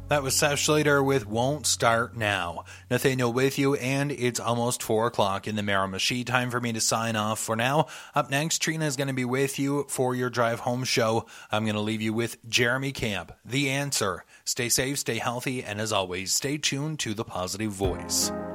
That was Seth Schlater with Won't Start Now. Nathaniel with you, and it's almost 4 o'clock in the Miramichi. Time for me to sign off for now. Up next, Trina is going to be with you for your drive home show. I'm going to leave you with Jeremy Camp, The Answer. Stay safe, stay healthy, and as always, stay tuned to The Positive Voice.